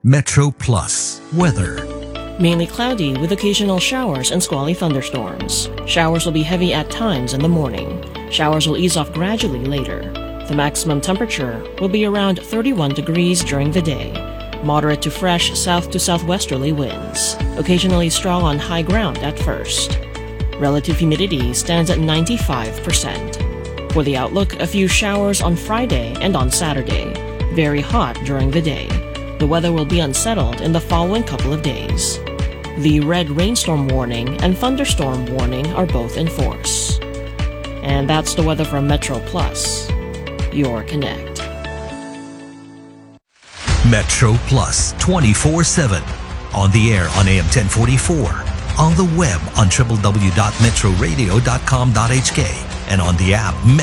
Metro Plus weather. Mainly cloudy with occasional showers and squally thunderstorms. Showers will be heavy at times in the morning. Showers will ease off gradually later. The maximum temperature will be around 31 degrees during the day. Moderate to fresh south to southwesterly winds. Occasionally strong on high ground at first. Relative humidity stands at 95%. For the outlook, a few showers on Friday and on Saturday. Very hot during the day. The weather will be unsettled in the following couple of days. The red rainstorm warning and thunderstorm warning are both in force. And that's the weather from Metro Plus, your connect. Metro Plus 24/7. On the air on AM 1044. On the web on www.metroradio.com.hk and on the app